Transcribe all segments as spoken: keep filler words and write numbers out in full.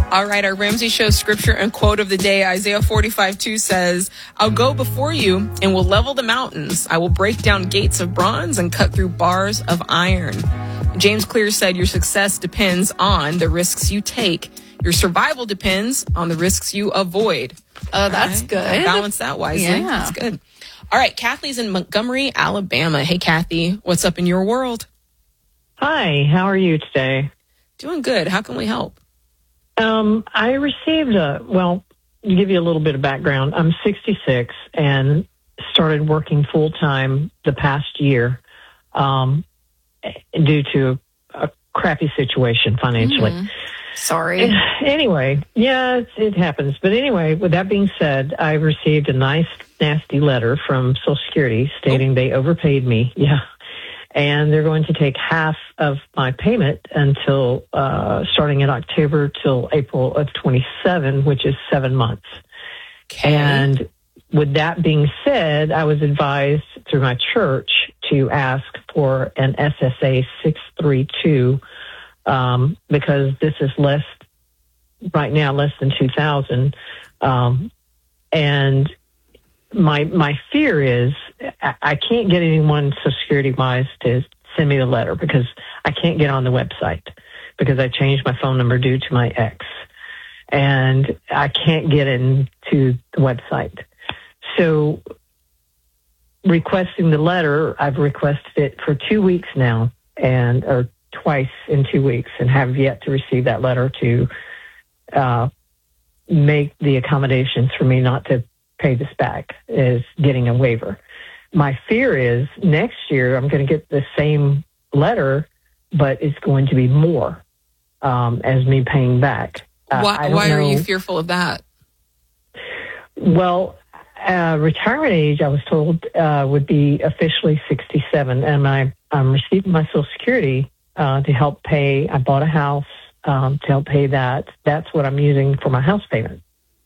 All right, our Ramsey Show scripture and quote of the day, Isaiah forty-five two says, I'll go before you and will level the mountains. I will break down gates of bronze and cut through bars of iron. James Clear said your success depends on the risks you take. Your survival depends on the risks you avoid. Oh, that's right. good. Balance that wisely. Yeah. That's good. All right, Kathy's in Montgomery, Alabama. Hey, Kathy, what's up in your world? Hi, how are you today? Doing good. How can we help? Um, I received a, well, to give you a little bit of background, I'm sixty-six and started working full-time the past year um, due to a crappy situation financially. Mm-hmm. Sorry. Anyway, yeah, it, it happens. But anyway, with that being said, I received a nice, nasty letter from Social Security stating oh. they overpaid me. Yeah. And they're going to take half of my payment until uh, starting in October till April of twenty-seven, which is seven months. Okay. And with that being said, I was advised through my church to ask for an S S A six thirty-two um, because this is less right now, less than two thousand. Um, and My my fear is I can't get anyone Social Security wise to send me the letter because I can't get on the website because I changed my phone number due to my ex, and I can't get into the website. So requesting the letter, I've requested it for two weeks now, and or twice in two weeks, and have yet to receive that letter to uh, make the accommodations for me not to pay this back is getting a waiver. My fear is next year I'm going to get the same letter, but it's going to be more um, as me paying back. Uh, why why are you fearful of that? Well, uh, retirement age, I was told, uh, would be officially sixty-seven, and I, I'm receiving my Social Security uh, to help pay. I bought a house um, to help pay that. That's what I'm using for my house payment.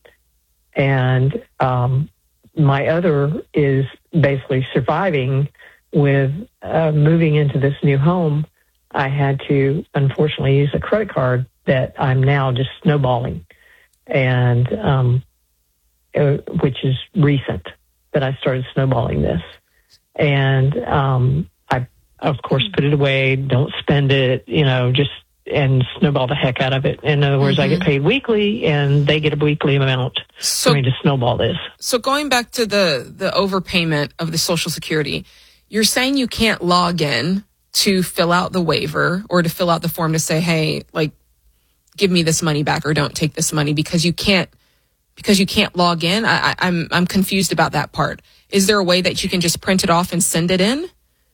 And um, my other is basically surviving with uh, moving into this new home. I had to, unfortunately, use a credit card that I'm now just snowballing, and um, uh, which is recent that I started snowballing this. And um, I, of course, put it away, don't spend it, you know, just and snowball the heck out of it. In other words, mm-hmm. I get paid weekly, and they get a weekly amount so, for me to snowball this. So going back to the, the overpayment of the Social Security, you're saying you can't log in to fill out the waiver or to fill out the form to say, hey, like, give me this money back or don't take this money because you can't because you can't log in? I, I, I'm I'm confused about that part. Is there a way that you can just print it off and send it in?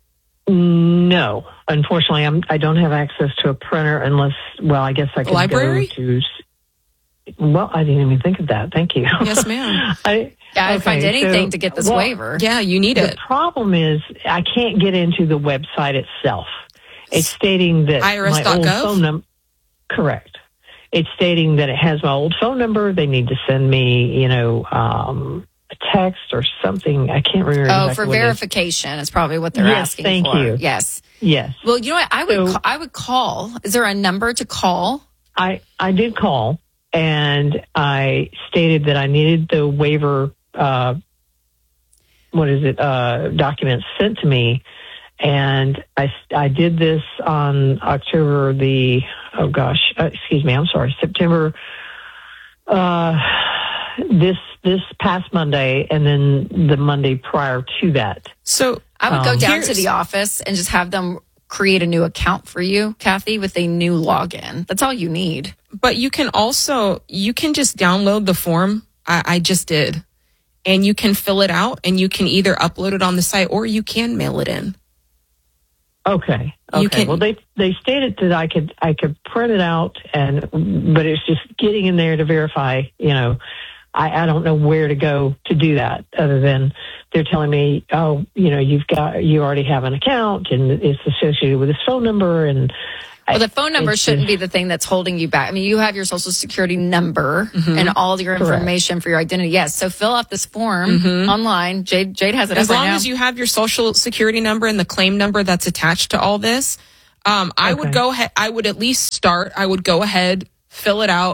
No, unfortunately, I'm, I don't have access to a printer unless, well, I guess I could Library? go to, well, I didn't even think of that. Thank you. Yes, ma'am. I, yeah, I'd okay, find anything so, to get this well, waiver. Yeah, you need the it. The problem is I can't get into the website itself. It's stating that I R S my dot old gov? phone number, correct. It's stating that it has my old phone number. They need to send me, you know, um, a text or something. I can't remember. Oh, exactly for what verification is probably what they're yes, asking thank for. you. Yes. Yes. Well, you know what? I would So, ca- I would call. Is there a number to call? I, I did call, and I stated that I needed the waiver, uh, what is it, uh, documents sent to me. And I, I did this on October the, oh gosh, uh, excuse me, I'm sorry, September, uh, this, this past Monday, and then the Monday prior to that. So I would Um, go down here's- to the office and just have them create a new account for you, Kathy, with a new login. That's all you need. But you can also, you can just download the form. I, I just did. And you can fill it out, and you can either upload it on the site or you can mail it in. Okay. You Okay. can- Well, they they stated that I could I could print it out, and but it's just getting in there to verify. You know, I, I don't know where to go to do that other than they're telling me, oh, you know, you've got you already have an account and it's associated with this phone number, and Well, the phone number it's shouldn't just- be the thing that's holding you back. I mean, you have your Social Security number Mm-hmm. and all your Correct. information for your identity. Yes. So fill out this form online. Jade Jade has it As up right long now. as you have your social security number and the claim number that's attached to all this, um, I would Okay. go ahead. I would at least start. I would go ahead, fill it out,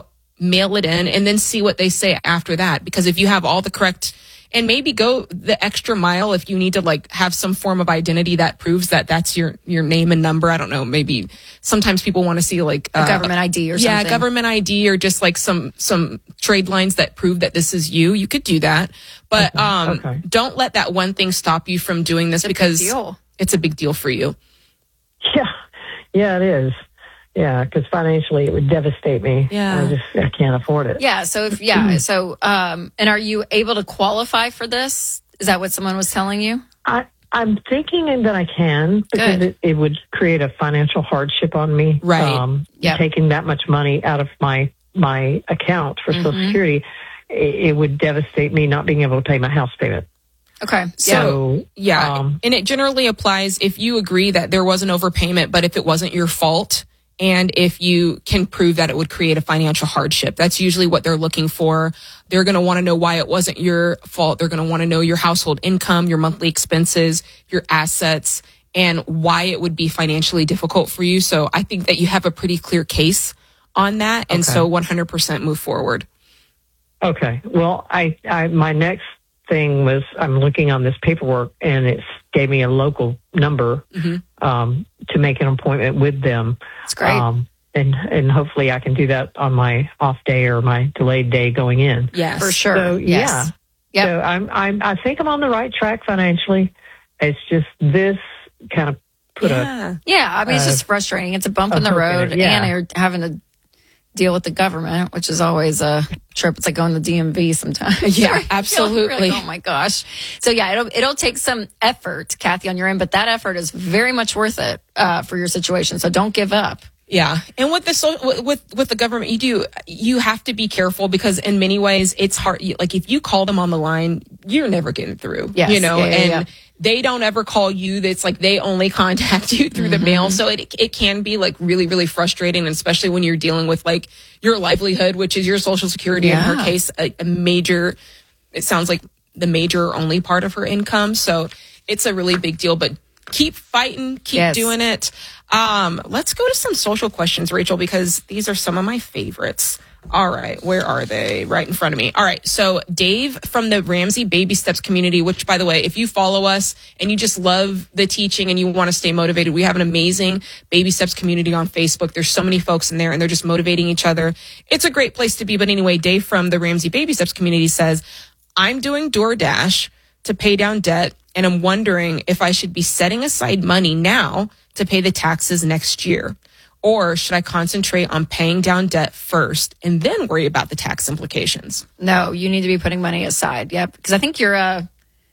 mail it in, and then see what they say after that. Because if you have all the correct, and maybe go the extra mile if you need to like have some form of identity that proves that that's your, your name and number. I don't know. Maybe sometimes people want to see like a uh, government I D or something. Yeah, government I D or just like some, some trade lines that prove that this is you. You could do that. But, okay. um, okay. don't let that one thing stop you from doing this, it's because a big deal. It's a big deal for you. Yeah. Yeah, it is. Yeah, because financially it would devastate me. Yeah. I just I can't afford it. Yeah. So if yeah. so um. And are you able to qualify for this? Is that what someone was telling you? I I'm thinking that I can, because it, it would create a financial hardship on me. Right. Um, Yep. Taking that much money out of my my account for Mm-hmm. Social Security, it, it would devastate me not being able to pay my house payment. Okay. So Yeah. um, And it generally applies if you agree that there was an overpayment, but if it wasn't your fault, and if you can prove that it would create a financial hardship. That's usually what they're looking for. They're going to want to know why it wasn't your fault. They're going to want to know your household income, your monthly expenses, your assets, and why it would be financially difficult for you. So I think that you have a pretty clear case on that. And Okay. so one hundred percent move forward. Okay. Well, I, I my next thing was I'm looking on this paperwork, and it gave me a local number Mm-hmm. um, to make an appointment with them. That's great. Um, and and hopefully I can do that on my off day or my delayed day going in. Yes. For sure. So Yes. yeah. Yep. So I'm I'm I think I'm on the right track financially. It's just this kind of put a Yeah. Yeah, I mean, it's Uh, just frustrating. It's a bump in a the hook in road, it, yeah. and you're having to deal with the government, which is always a trip. It's like going to the D M V sometimes. Yeah, You're absolutely. like, oh my gosh. So yeah, it'll it'll take some effort, Kathy, on your end, but that effort is very much worth it uh, for your situation. So don't give up. Yeah. And with the so with with the government, you do you have to be careful, because in many ways it's hard. You- Like if you call them on the line, you're never getting through. Yes. You know, Yeah, yeah, and yeah. they don't ever call you. That's like they only contact you through the mail. So it it can be like really really frustrating, and especially when you're dealing with like your livelihood, which is your Social Security. In her Yeah. case, a, a major. It sounds like the major or only part of her income. So it's a really big deal. But keep fighting, keep Yes. doing it. Um, let's go to some social questions, Rachel, because these are some of my favorites. All right, where are they? Right in front of me. All right, so Dave from the Ramsey Baby Steps community, which, by the way, if you follow us and you just love the teaching and you want to stay motivated, we have an amazing Baby Steps community on Facebook. There's so many folks in there, and they're just motivating each other. It's a great place to be. But anyway, Dave from the Ramsey Baby Steps community says, I'm doing DoorDash to pay down debt, and I'm wondering if I should be setting aside money now to pay the taxes next year, or should I concentrate on paying down debt first and then worry about the tax implications? No, you need to be putting money aside. Yep, because I think you're a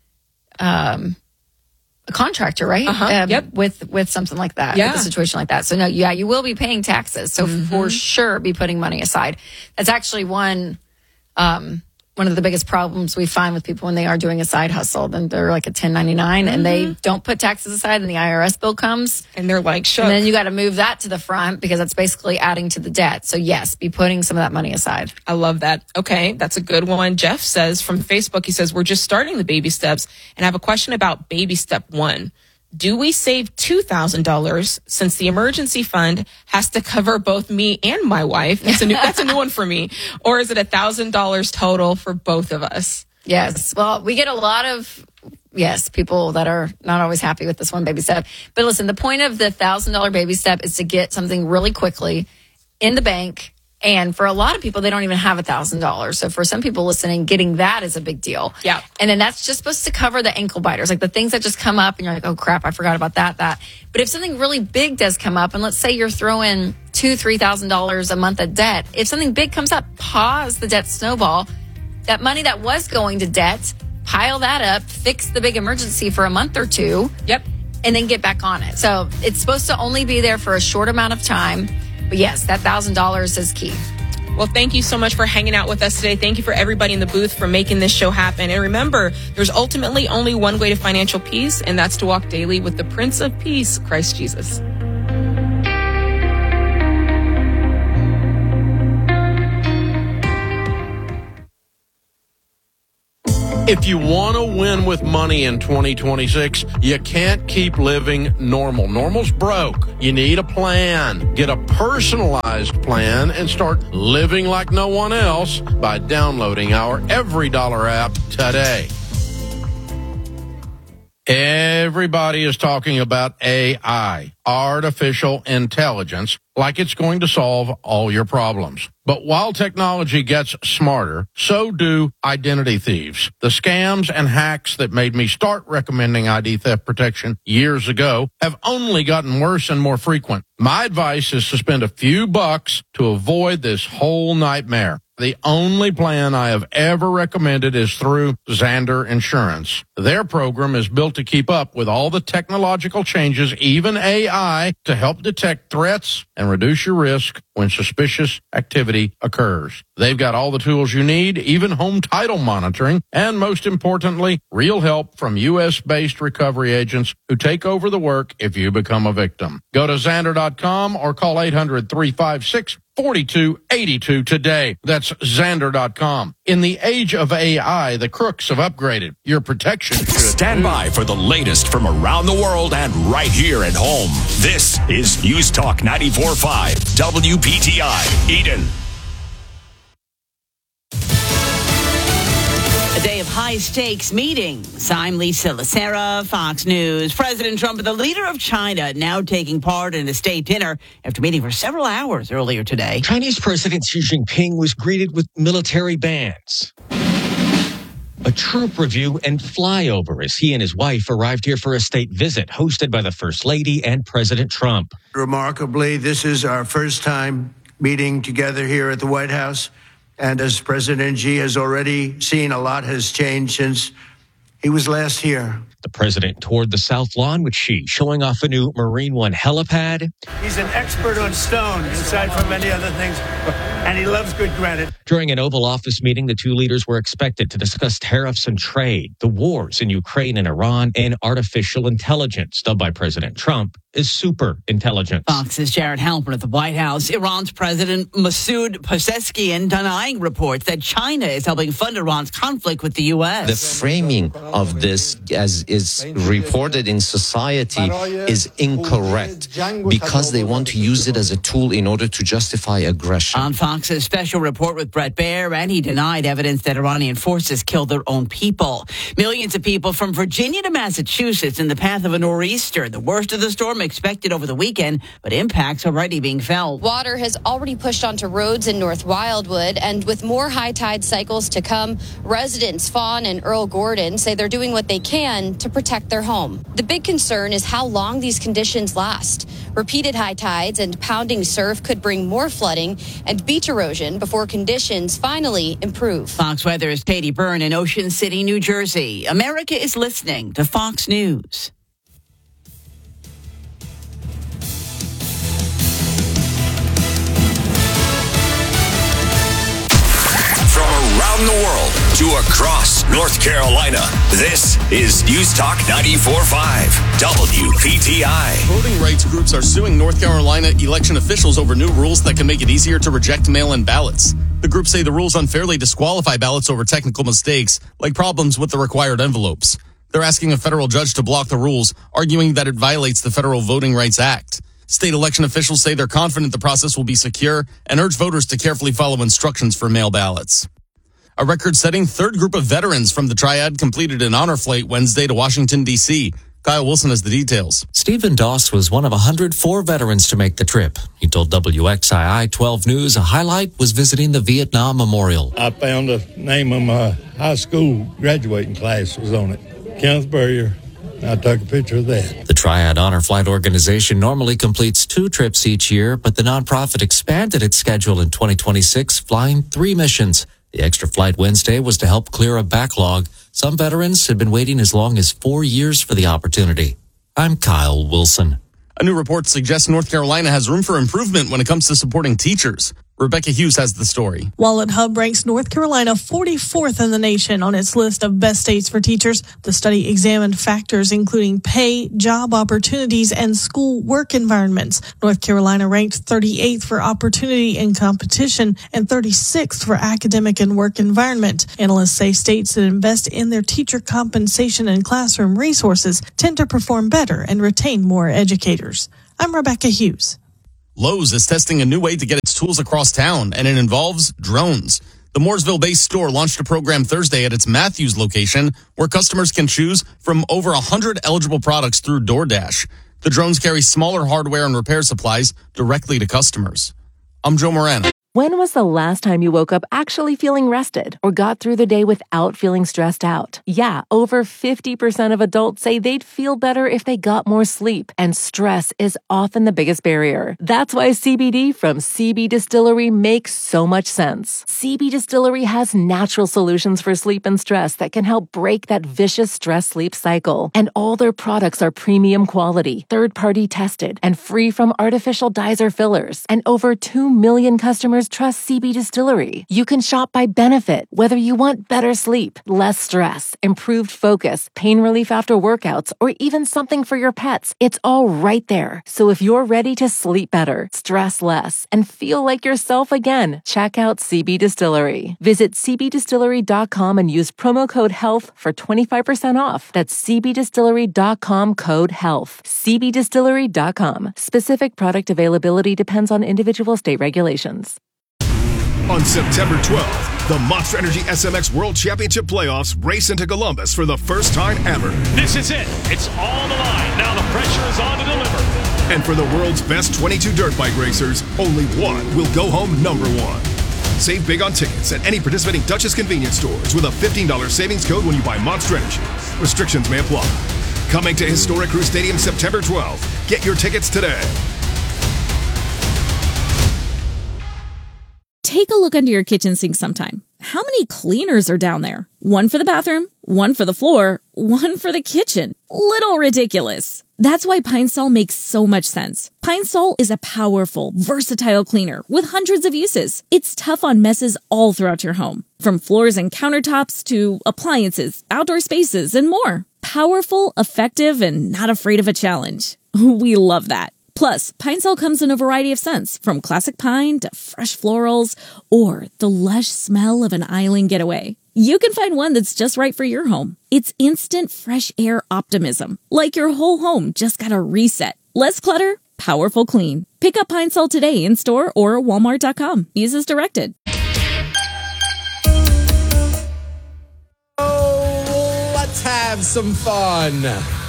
um a contractor, right? Uh-huh, Um, yep. With with something like that, Yeah. with a situation like that. So no, yeah, you will be paying taxes. So for sure, be putting money aside. That's actually one um one of the biggest problems we find with people when they are doing a side hustle. Then they're like a ten ninety-nine and they don't put taxes aside, and the I R S bill comes. And they're like, shook. And then you got to move that to the front, because that's basically adding to the debt. So yes, be putting some of that money aside. I love that. Okay, that's a good one. Jeff says from Facebook, he says, we're just starting the baby steps, and I have a question about baby step one. Do we save two thousand dollars since the emergency fund has to cover both me and my wife? That's a new, that's a new one for me. Or is it one thousand dollars total for both of us? Yes. Well, we get a lot of, yes, people that are not always happy with this one baby step. But listen, the point of the one thousand dollars baby step is to get something really quickly in the bank. And for a lot of people, they don't even have one thousand dollars. So for some people listening, getting that is a big deal. Yeah. And then that's just supposed to cover the ankle biters, like the things that just come up and you're like, oh crap, I forgot about that, that. But if something really big does come up, and let's say you're throwing two, three thousand dollars a month of debt, if something big comes up, pause the debt snowball. That money that was going to debt, pile that up, fix the big emergency for a month or two. Yep. And then get back on it. So it's supposed to only be there for a short amount of time. But yes, that one thousand dollars is key. Well, thank you so much for hanging out with us today. Thank you for everybody in the booth for making this show happen. And remember, there's ultimately only one way to financial peace, and that's to walk daily with the Prince of Peace, Christ Jesus. If you want to win with money in twenty twenty-six, you can't keep living normal. Normal's broke. You need a plan. Get a personalized plan and start living like no one else by downloading our Every Dollar app today. Everybody is talking about A I, artificial intelligence, like it's going to solve all your problems. But while technology gets smarter, so do identity thieves. The scams and hacks that made me start recommending I D theft protection years ago have only gotten worse and more frequent. My advice is to spend a few bucks to avoid this whole nightmare. The only plan I have ever recommended is through Zander Insurance. Their program is built to keep up with all the technological changes, even A I, to help detect threats and reduce your risk when suspicious activity occurs. They've got all the tools you need, even home title monitoring, and most importantly, real help from U S-based recovery agents who take over the work if you become a victim. Go to Zander dot com or call eight hundred, three five six, four two eight two today. That's Zander dot com. In the age of A I, the crooks have upgraded. Your protection should. Stand by for the latest from around the world and right here at home. This is News Talk ninety-four point five W P T I, Eden. A day of high-stakes meetings. I'm Lisa Lacera, Fox News. President Trump, the leader of China, now taking part in a state dinner after meeting for several hours earlier today. Chinese President Xi Jinping was greeted with military bands, a troop review, and flyover as he and his wife arrived here for a state visit hosted by the First Lady and President Trump. Remarkably, this is our first time meeting together here at the White House. And as President Xi has already seen, a lot has changed since he was last here. The president toured the South Lawn with Xi, showing off a new Marine One helipad. He's an expert on stone, aside from many other things, and he loves good granite. During an Oval Office meeting, the two leaders were expected to discuss tariffs and trade, the wars in Ukraine and Iran, and artificial intelligence, dubbed by President Trump as super intelligence. Fox's Jared Halpern at the White House. Iran's President Masoud Pezeshkian denying reports that China is helping fund Iran's conflict with the U S. The framing of this, as is reported in society, is incorrect because they want to use it as a tool in order to justify aggression. On Fox's special report with Brett Baer, and he denied evidence that Iranian forces killed their own people. Millions of people from Virginia to Massachusetts in the path of a nor'easter, the worst of the storm expected over the weekend, but impacts already being felt. Water has already pushed onto roads in North Wildwood, and with more high tide cycles to come, residents Fawn and Earl Gordon say they're doing what they can to protect their home. The big concern is how long these conditions last. Repeated high tides and pounding surf could bring more flooding and beach erosion before conditions finally improve. Fox Weather's Katie Byrne in Ocean City, New Jersey. America is listening to Fox News. Around the world to across North Carolina, this is News Talk ninety-four point five W P T I. Voting rights groups are suing North Carolina election officials over new rules that can make it easier to reject mail-in ballots. The groups say the rules unfairly disqualify ballots over technical mistakes, like problems with the required envelopes. They're asking a federal judge to block the rules, arguing that it violates the Federal Voting Rights Act. State election officials say they're confident the process will be secure and urge voters to carefully follow instructions for mail ballots. A record-setting third group of veterans from the Triad completed an honor flight Wednesday to Washington, D C Kyle Wilson has the details. Stephen Doss was one of one hundred four veterans to make the trip. He told W X I I twelve News a highlight was visiting the Vietnam Memorial. I found the name of my high school graduating class was on it. Kenneth Burrier. I took a picture of that. The Triad Honor Flight Organization normally completes two trips each year, but the nonprofit expanded its schedule in twenty twenty-six, flying three missions. The extra flight Wednesday was to help clear a backlog. Some veterans had been waiting as long as four years for the opportunity. I'm Kyle Wilson. A new report suggests North Carolina has room for improvement when it comes to supporting teachers. Rebecca Hughes has the story. Wallet Hub ranks North Carolina forty-fourth in the nation on its list of best states for teachers. The study examined factors including pay, job opportunities, and school work environments. North Carolina ranked thirty-eighth for opportunity and competition and thirty-sixth for academic and work environment. Analysts say states that invest in their teacher compensation and classroom resources tend to perform better and retain more educators. I'm Rebecca Hughes. Lowe's is testing a new way to get its tools across town, and it involves drones. The Mooresville-based store launched a program Thursday at its Matthews location where customers can choose from over one hundred eligible products through DoorDash. The drones carry smaller hardware and repair supplies directly to customers. I'm Joe Morano. When was the last time you woke up actually feeling rested or got through the day without feeling stressed out? Yeah, over fifty percent of adults say they'd feel better if they got more sleep, and stress is often the biggest barrier. That's why C B D from C B Distillery makes so much sense. C B Distillery has natural solutions for sleep and stress that can help break that vicious stress-sleep cycle. And all their products are premium quality, third-party tested, and free from artificial dyes or fillers. And over two million customers trust C B Distillery. You can shop by benefit, whether you want better sleep, less stress, improved focus, pain relief after workouts, or even something for your pets. It's all right there. So if you're ready to sleep better, stress less, and feel like yourself again, check out C B Distillery. Visit c b distillery dot com and use promo code HEALTH for twenty-five percent off. That's c b distillery dot com code HEALTH. c b distillery dot com. Specific product availability depends on individual state regulations. On September twelfth, the Monster Energy S M X World Championship Playoffs race into Columbus for the first time ever. This is it. It's all the line. Now the pressure is on to deliver. And for the world's best twenty-two dirt bike racers, only one will go home number one. Save big on tickets at any participating Dutchess convenience stores with a fifteen dollars savings code when you buy Monster Energy. Restrictions may apply. Coming to Historic Crew Stadium September twelfth. Get your tickets today. Take a look under your kitchen sink sometime. How many cleaners are down there? One for the bathroom, one for the floor, one for the kitchen. Little ridiculous. That's why Pine Sol makes so much sense. Pine Sol is a powerful, versatile cleaner with hundreds of uses. It's tough on messes all throughout your home, from floors and countertops to appliances, outdoor spaces, and more. Powerful, effective, and not afraid of a challenge. We love that. Plus, Pine Sol comes in a variety of scents, from classic pine to fresh florals or the lush smell of an island getaway. You can find one that's just right for your home. It's instant fresh air optimism, like your whole home just got a reset. Less clutter, powerful clean. Pick up Pine Sol today in store or walmart dot com. Use as directed. Oh, let's have some fun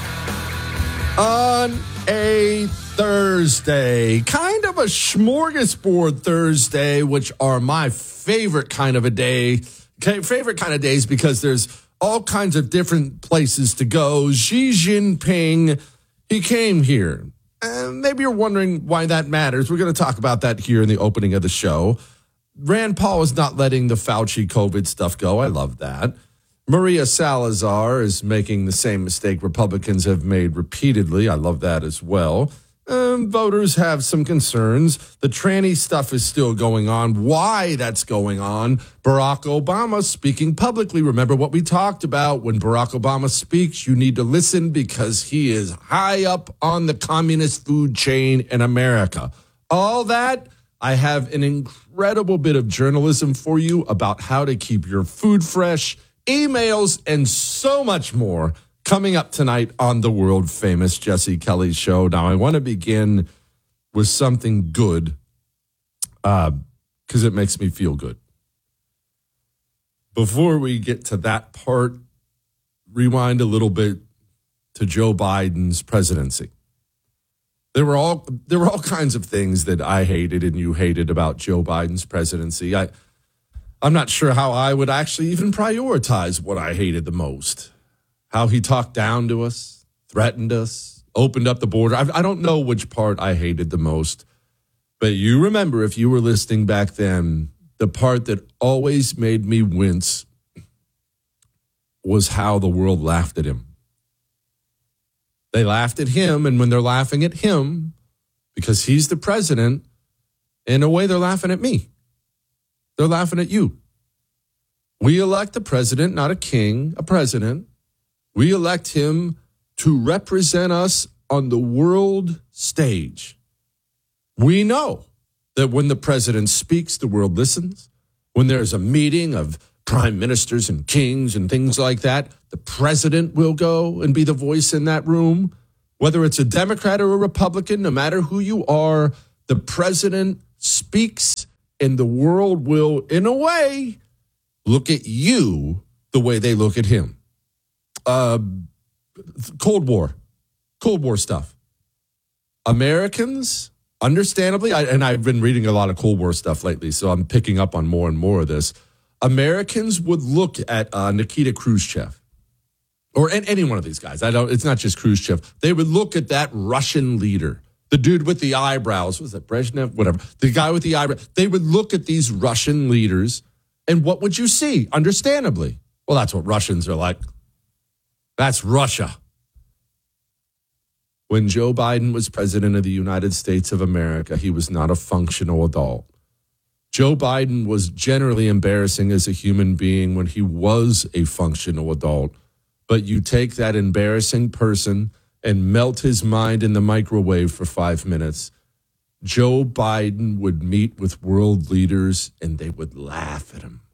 on a Thursday, kind of a smorgasbord Thursday, which are my favorite kind of a day, favorite kind of days because there's all kinds of different places to go. Xi Jinping, he came here. And maybe you're wondering why that matters. We're going to talk about that here in the opening of the show. Rand Paul is not letting the Fauci COVID stuff go. I love that. Maria Salazar is making the same mistake Republicans have made repeatedly. I love that as well. Um, voters have some concerns. The tranny stuff is still going on. Why that's going on? Barack Obama speaking publicly. Remember what we talked about. When Barack Obama speaks, you need to listen because he is high up on the communist food chain in America. All that, I have an incredible bit of journalism for you about how to keep your food fresh, emails, and so much more coming up tonight on the world famous Jesse Kelly Show. Now, I want to begin with something good uh, because it makes me feel good. Before we get to that part, rewind a little bit to Joe Biden's presidency. There were all there were all kinds of things that I hated and you hated about Joe Biden's presidency. I, I'm not sure how I would actually even prioritize what I hated the most. How he talked down to us, threatened us, opened up the border. I, I don't know which part I hated the most. But you remember, if you were listening back then, the part that always made me wince was how the world laughed at him. They laughed at him, and when they're laughing at him, because he's the president, in a way they're laughing at me. They're laughing at you. We elect a president, not a king, a president. We elect him to represent us on the world stage. We know that when the president speaks, the world listens. When there's a meeting of prime ministers and kings and things like that, the president will go and be the voice in that room. Whether it's a Democrat or a Republican, no matter who you are, the president speaks and the world will, in a way, look at you the way they look at him. Uh, Cold War. Cold War stuff. Americans, understandably, I, and I've been reading a lot of Cold War stuff lately, so I'm picking up on more and more of this. Americans would look at uh, Nikita Khrushchev or any one of these guys. I don't. It's not just Khrushchev. They would look at that Russian leader, the dude with the eyebrows. Was that Brezhnev? Whatever. The guy with the eyebrows. They would look at these Russian leaders, and what would you see? Understandably, well, that's what Russians are like. That's Russia. When Joe Biden was president of the United States of America, he was not a functional adult. Joe Biden was generally embarrassing as a human being when he was a functional adult. But you take that embarrassing person and melt his mind in the microwave for five minutes. Joe Biden would meet with world leaders and they would laugh at him.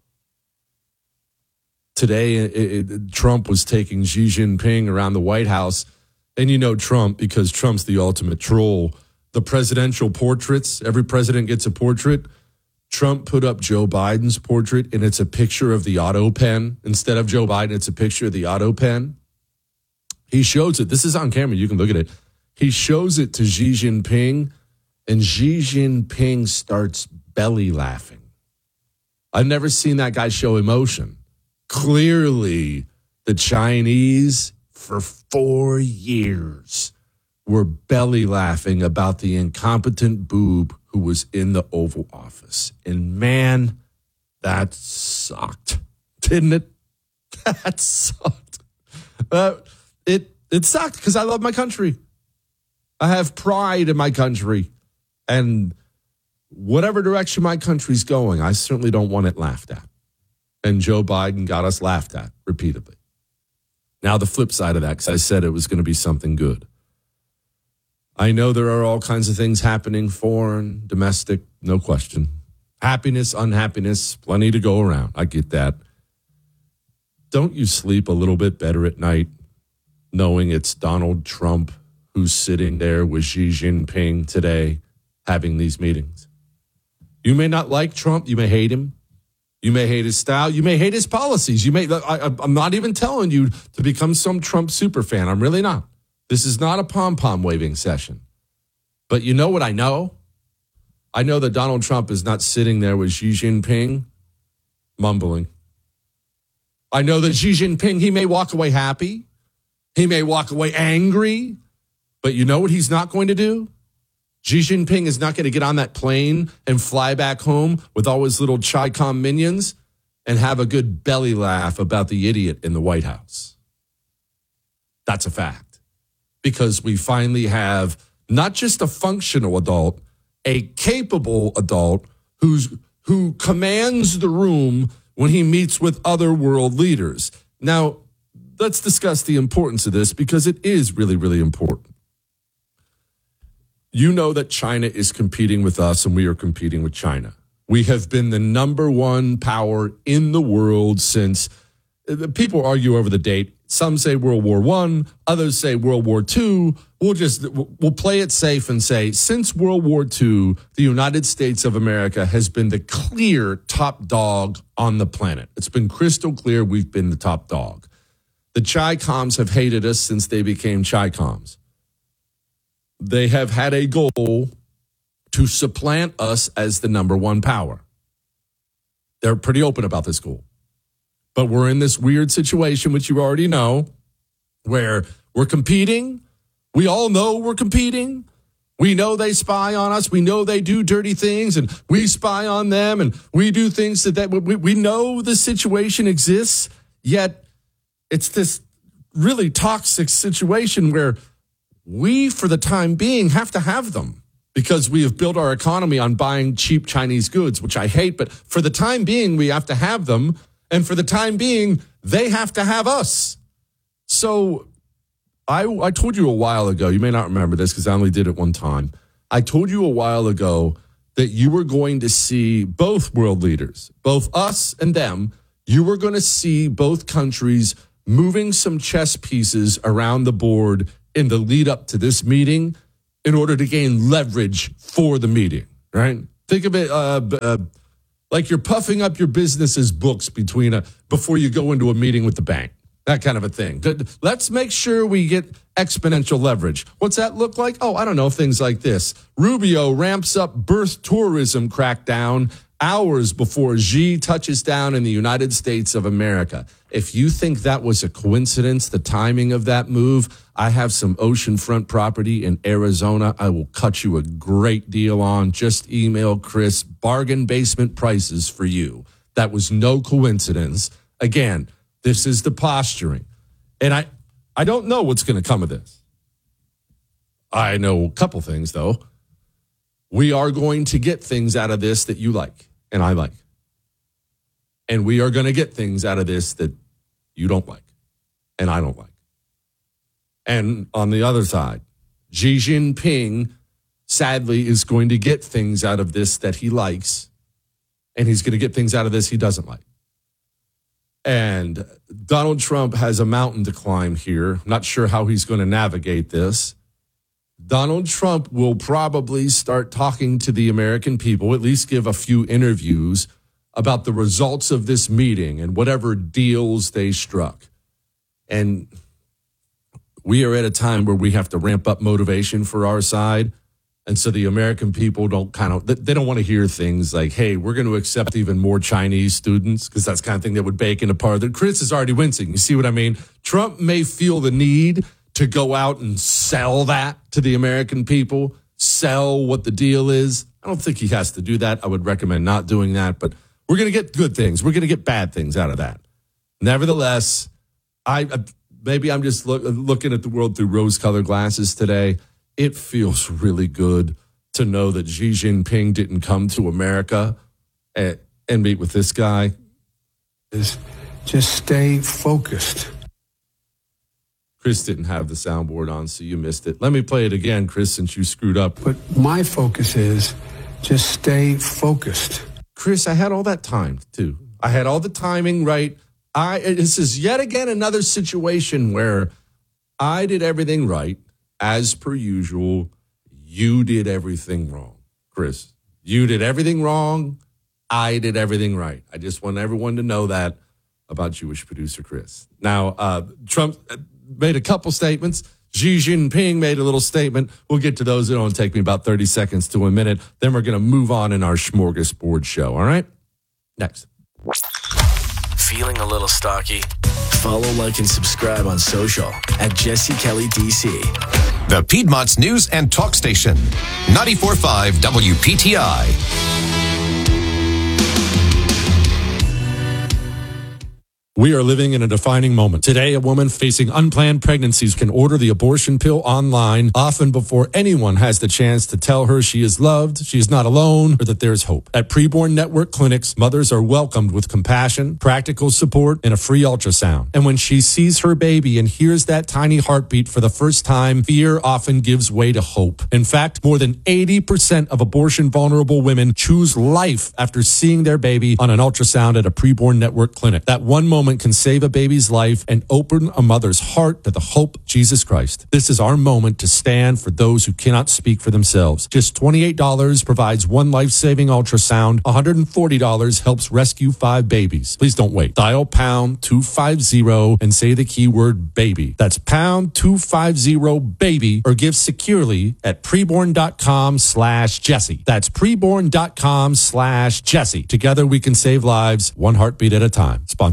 Today, it, it, Trump was taking Xi Jinping around the White House. And you know Trump, because Trump's the ultimate troll. The presidential portraits, every president gets a portrait. Trump put up Joe Biden's portrait, and it's a picture of the auto pen. Instead of Joe Biden, it's a picture of the auto pen. He shows it. This is on camera. You can look at it. He shows it to Xi Jinping, and Xi Jinping starts belly laughing. I've never seen that guy show emotion. Clearly, the Chinese, for four years, were belly laughing about the incompetent boob who was in the Oval Office. And man, that sucked, didn't it? That sucked. Uh, it it sucked because I love my country. I have pride in my country. And whatever direction my country's going, I certainly don't want it laughed at. And Joe Biden got us laughed at repeatedly. Now, the flip side of that, because I said it was going to be something good. I know there are all kinds of things happening, foreign, domestic, no question. Happiness, unhappiness, plenty to go around. I get that. Don't you sleep a little bit better at night knowing it's Donald Trump who's sitting there with Xi Jinping today having these meetings? You may not like Trump. You may hate him. You may hate his style. You may hate his policies. You may. I, I'm not even telling you to become some Trump super fan. I'm really not. This is not a pom-pom waving session. But you know what I know? I know that Donald Trump is not sitting there with Xi Jinping mumbling. I know that Xi Jinping, he may walk away happy. He may walk away angry. But you know what he's not going to do? Xi Jinping is not going to get on that plane and fly back home with all his little Chi-Com minions and have a good belly laugh about the idiot in the White House. That's a fact. Because we finally have not just a functional adult, a capable adult who's who commands the room when he meets with other world leaders. Now, let's discuss the importance of this because it is really, really important. You know that China is competing with us and we are competing with China. We have been the number one power in the world since, people argue over the date. Some say World War One, others say World War Two. We'll just, we'll play it safe and say, since World War Two, the United States of America has been the clear top dog on the planet. It's been crystal clear we've been the top dog. The Chi-Coms have hated us since they became Chi-Coms. They have had a goal to supplant us as the number one power. They're pretty open about this goal. But we're in this weird situation, which you already know, where we're competing. We all know we're competing. We know they spy on us. We know they do dirty things, and we spy on them, and we do things that, that we, we know the situation exists, yet it's this really toxic situation where we, for the time being, have to have them because we have built our economy on buying cheap Chinese goods, which I hate. But for the time being, we have to have them. And for the time being, they have to have us. So I, I told you a while ago, you may not remember this because I only did it one time. I told you a while ago that you were going to see both world leaders, both us and them, you were going to see both countries moving some chess pieces around the board in the lead up to this meeting in order to gain leverage for the meeting, right? Think of it uh, uh, like you're puffing up your business's books between a, before you go into a meeting with the bank, that kind of a thing. Let's make sure we get exponential leverage. What's that look like? Oh, I don't know, things like this. Rubio ramps up birth tourism crackdown hours before Xi touches down in the United States of America. If you think that was a coincidence, the timing of that move, I have some oceanfront property in Arizona I will cut you a great deal on. Just email Chris, bargain basement prices for you. That was no coincidence. Again, this is the posturing. And I, I don't know what's going to come of this. I know a couple things, though. We are going to get things out of this that you like and I like. And we are going to get things out of this that you don't like and I don't like. And on the other side, Xi Jinping, sadly, is going to get things out of this that he likes, and he's going to get things out of this he doesn't like. And Donald Trump has a mountain to climb here. Not sure how he's going to navigate this. Donald Trump will probably start talking to the American people, at least give a few interviews about the results of this meeting and whatever deals they struck. And we are at a time where we have to ramp up motivation for our side. And so the American people don't kind of, they don't want to hear things like, hey, we're going to accept even more Chinese students, because that's the kind of thing that would bake into part of it. Chris is already wincing. You see what I mean? Trump may feel the need to go out and sell that to the American people, sell what the deal is. I don't think he has to do that. I would recommend not doing that, but we're going to get good things. We're going to get bad things out of that. Nevertheless, I maybe I'm just look, looking at the world through rose-colored glasses today. It feels really good to know that Xi Jinping didn't come to America and, and meet with this guy. Is just stay focused. Chris didn't have the soundboard on, so you missed it. Let me play it again, Chris, since you screwed up. But my focus is just stay focused. Chris, I had all that time, too. I had all the timing right. I This is yet again another situation where I did everything right. As per usual, you did everything wrong, Chris. You did everything wrong. I did everything right. I just want everyone to know that about Jewish producer Chris. Now, uh, Trump made a couple statements. Xi Jinping made a little statement. We'll get to those. It'll only take me about thirty seconds to a minute. Then we're going to move on in our smorgasbord show. All right? Next. Feeling a little stocky? Follow, like, and subscribe on social at Jesse Kelly D C. The Piedmont's news and talk station, ninety-four point five W P T I. We are living in a defining moment. Today, a woman facing unplanned pregnancies can order the abortion pill online, often before anyone has the chance to tell her she is loved, she is not alone, or that there is hope. At Preborn Network Clinics, mothers are welcomed with compassion, practical support, and a free ultrasound. And when she sees her baby and hears that tiny heartbeat for the first time, fear often gives way to hope. In fact, more than eighty percent of abortion-vulnerable women choose life after seeing their baby on an ultrasound at a Preborn Network clinic. That one moment can save a baby's life and open a mother's heart to the hope of Jesus Christ. This is our moment to stand for those who cannot speak for themselves. Just twenty-eight dollars provides one life-saving ultrasound. one hundred forty dollars helps rescue five babies. Please don't wait. Dial pound two fifty and say the keyword baby. That's pound two fifty baby, or give securely at preborn.com slash Jesse. That's preborn.com slash Jesse. Together we can save lives, one heartbeat at a time. Sponsored by Preborn.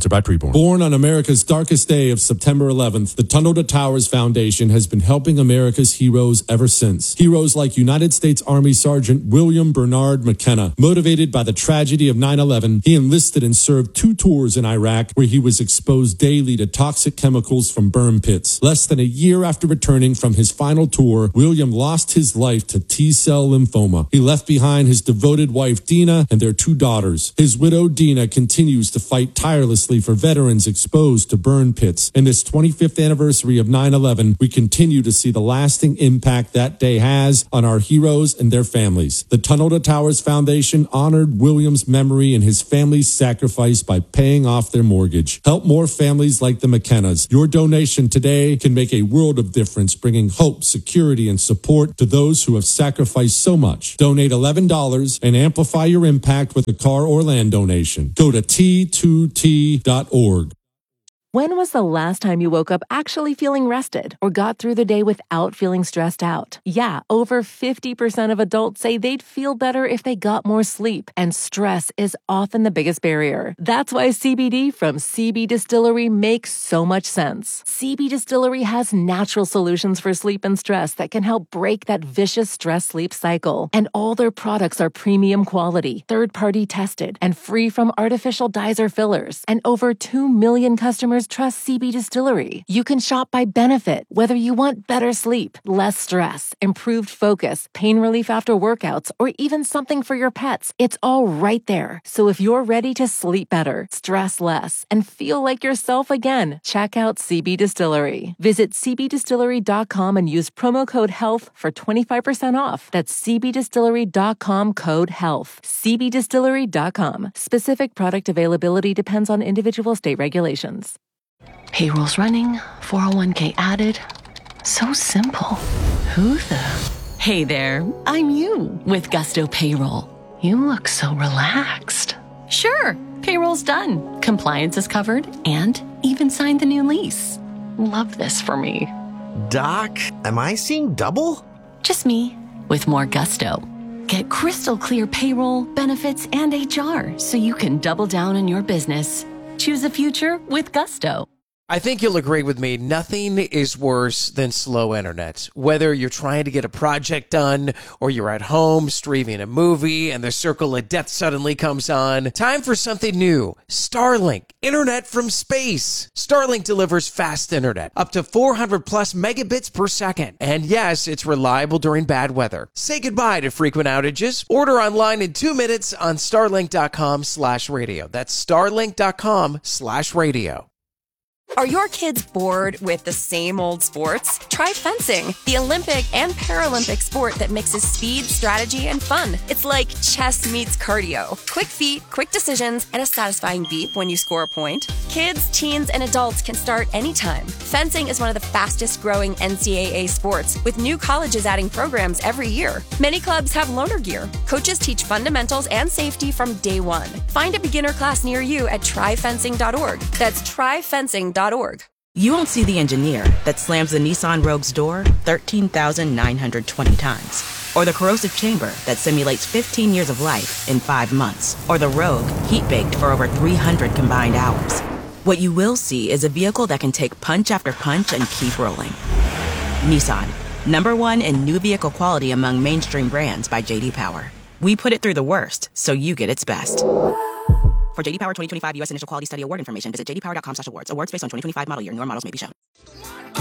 Claiborne. Born on America's darkest day of September eleventh, the Tunnel to Towers Foundation has been helping America's heroes ever since. Heroes like United States Army Sergeant William Bernard McKenna. Motivated by the tragedy of nine eleven, he enlisted and served two tours in Iraq where he was exposed daily to toxic chemicals from burn pits. Less than a year after returning from his final tour, William lost his life to T-cell lymphoma. He left behind his devoted wife Dina and their two daughters. His widow Dina continues to fight tirelessly for veterans exposed to burn pits. In this twenty-fifth anniversary of nine eleven, we continue to see the lasting impact that day has on our heroes and their families. The Tunnel to Towers Foundation honored William's memory and his family's sacrifice by paying off their mortgage. Help more families like the McKennas. Your donation today can make a world of difference, bringing hope, security, and support to those who have sacrificed so much. Donate eleven dollars and amplify your impact with a car or land donation. Go to T two T dot org. When was the last time you woke up actually feeling rested or got through the day without feeling stressed out? Yeah, over fifty percent of adults say they'd feel better if they got more sleep, and stress is often the biggest barrier. That's why C B D from C B Distillery makes so much sense. C B Distillery has natural solutions for sleep and stress that can help break that vicious stress-sleep cycle. And all their products are premium quality, third-party tested, and free from artificial dyes or fillers. And over two million customers trust C B Distillery. You can shop by benefit, whether you want better sleep, less stress, improved focus, pain relief after workouts, or even something for your pets. It's all right there. So if you're ready to sleep better, stress less, and feel like yourself again, check out C B Distillery. Visit C B distillery dot com and use promo code HEALTH for twenty-five percent off. That's C B distillery dot com code HEALTH. C B distillery dot com. Specific product availability depends on individual state regulations. Payroll's running, four oh one k added. So simple. Who the? Hey there, I'm you with Gusto Payroll. You look so relaxed. Sure, payroll's done. Compliance is covered and even signed the new lease. Love this for me. Doc, am I seeing double? Just me with more gusto. Get crystal clear payroll, benefits, and H R so you can double down on your business. Choose the future with Gusto. I think you'll agree with me, nothing is worse than slow internet. Whether you're trying to get a project done or you're at home streaming a movie and the circle of death suddenly comes on, time for something new. Starlink, internet from space. Starlink delivers fast internet, up to four hundred plus megabits per second. And yes, it's reliable during bad weather. Say goodbye to frequent outages. Order online in two minutes on starlink dot com slash radio. That's starlink dot com slash radio. Are your kids bored with the same old sports? Try fencing, the Olympic and Paralympic sport that mixes speed, strategy, and fun. It's like chess meets cardio. Quick feet, quick decisions, and a satisfying beep when you score a point. Kids, teens, and adults can start anytime. Fencing is one of the fastest growing N C double A sports, with new colleges adding programs every year. Many clubs have loaner gear. Coaches teach fundamentals and safety from day one. Find a beginner class near you at try fencing dot org. That's try fencing dot org. You won't see the engineer that slams the Nissan Rogue's door thirteen thousand nine hundred twenty times, or the corrosive chamber that simulates fifteen years of life in five months, or the Rogue heat-baked for over three hundred combined hours. What you will see is a vehicle that can take punch after punch and keep rolling. Nissan, number one in new vehicle quality among mainstream brands by J D Power. We put it through the worst, so you get its best. For J D Power twenty twenty-five U S Initial Quality Study Award information, visit j d power dot com slash awards. Awards based on twenty twenty-five model year. Newer models may be shown.